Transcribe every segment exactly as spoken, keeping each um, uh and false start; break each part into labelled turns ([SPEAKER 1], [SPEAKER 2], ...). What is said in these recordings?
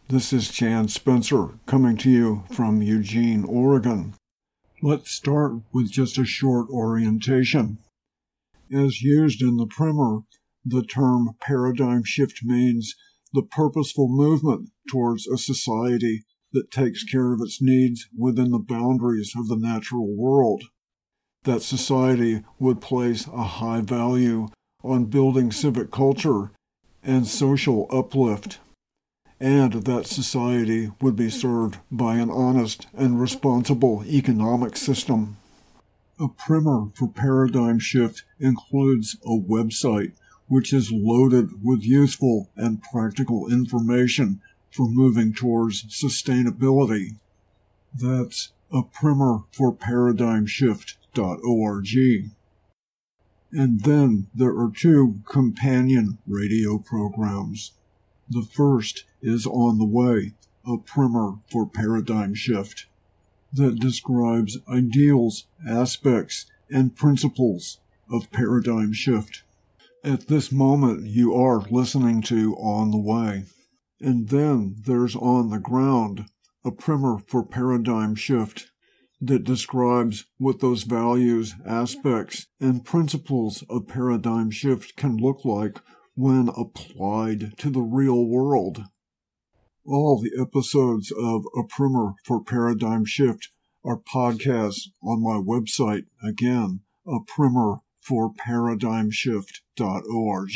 [SPEAKER 1] This is Chan Spencer coming to you from Eugene, Oregon. Let's start with just a short orientation. As used in the primer, the term paradigm shift means the purposeful movement towards a society that takes care of its needs within the boundaries of the natural world. That society would place a high value on building civic culture and social uplift, and that society would be served by an honest and responsible economic system. A primer for paradigm shift includes a website which is loaded with useful and practical information for moving towards sustainability. That's a primer for paradigm shift dot org. And then there are two companion radio programs. The first is On the Way, a primer for paradigm shift that describes ideals, aspects, and principles of paradigm shift. At this moment, you are listening to On the Way. And then there's On the Ground, a primer for paradigm shift that describes what those values, aspects, and principles of paradigm shift can look like when applied to the real world. All the episodes of A Primer for Paradigm Shift are podcasts on my website, again, a primer for paradigm shift dot org.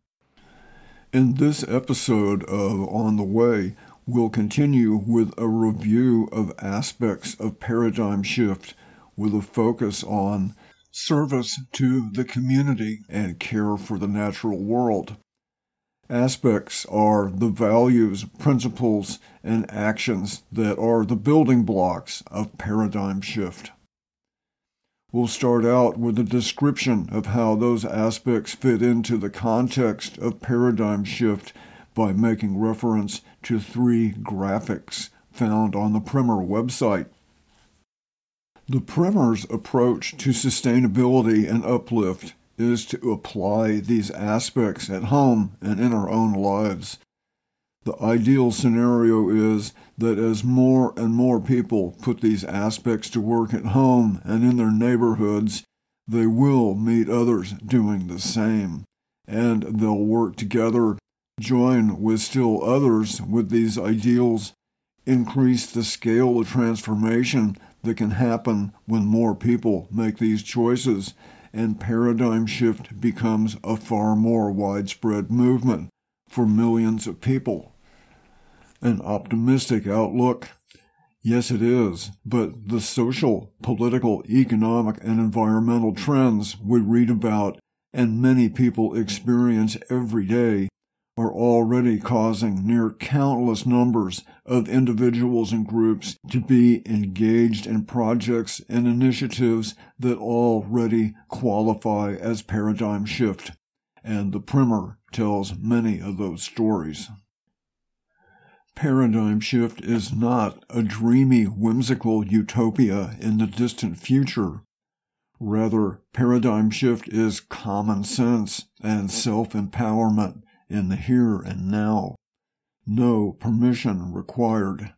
[SPEAKER 1] In this episode of On the Way, we'll continue with a review of aspects of paradigm shift with a focus on service to the community and care for the natural world. Aspects are the values, principles, and actions that are the building blocks of paradigm shift. We'll start out with a description of how those aspects fit into the context of paradigm shift by making reference to three graphics found on the Primer website. The Primer's approach to sustainability and uplift is to apply these aspects at home and in our own lives. The ideal scenario is that as more and more people put these aspects to work at home and in their neighborhoods, they will meet others doing the same, and they'll work together, join with still others with these ideals, increase the scale of transformation that can happen when more people make these choices, and paradigm shift becomes a far more widespread movement for millions of people. An optimistic outlook? Yes, it is, but the social, political, economic, and environmental trends we read about and many people experience every day are already causing near countless numbers of individuals and groups to be engaged in projects and initiatives that already qualify as paradigm shift, and the Primer tells many of those stories. Paradigm shift is not a dreamy, whimsical utopia in the distant future. Rather, paradigm shift is common sense and self-empowerment in the here and now. No permission required.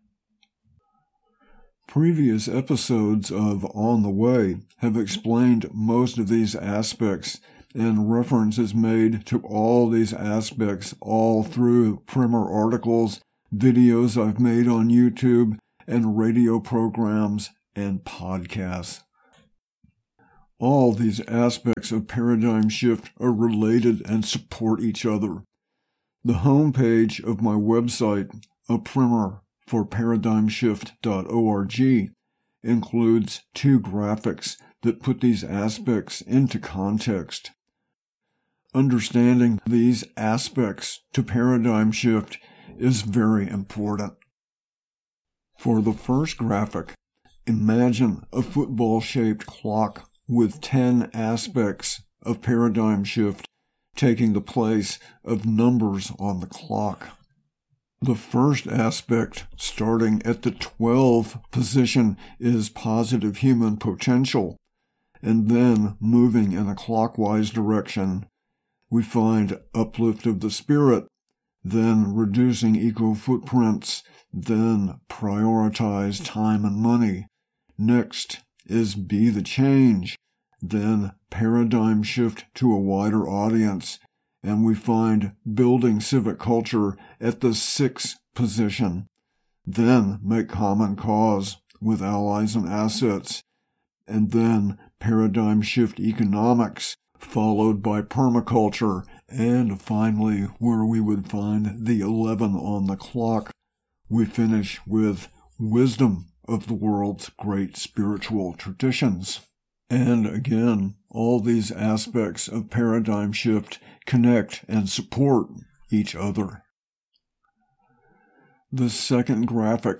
[SPEAKER 1] Previous episodes of On the Way have explained most of these aspects, and reference is made to all these aspects all through Primer articles, videos I've made on YouTube, and radio programs and podcasts. All these aspects of paradigm shift are related and support each other. The homepage of my website, a primer for paradigm shift dot org, includes two graphics that put these aspects into context. Understanding these aspects to paradigm shift is very important. For the first graphic, imagine a football-shaped clock with ten aspects of paradigm shift taking the place of numbers on the clock. The first aspect, starting at the twelve position, is positive human potential, and then moving in a clockwise direction, we find uplift of the spirit, then reducing eco-footprints, then prioritize time and money. Next is be the change, then paradigm shift to a wider audience, and we find building civic culture at the sixth position. Then make common cause with allies and assets, and then paradigm shift economics, followed by permaculture, and finally, where we would find the eleven on the clock, we finish with wisdom of the world's great spiritual traditions. And again, all these aspects of paradigm shift connect and support each other. The second graphic